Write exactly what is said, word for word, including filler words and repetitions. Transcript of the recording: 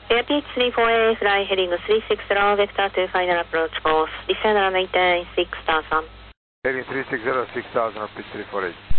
Air P H three four A, fly heading three six zero, vector to final approach course. Descend and maintain six thousand. Heading three six zero, six thousand, pitch three four eight.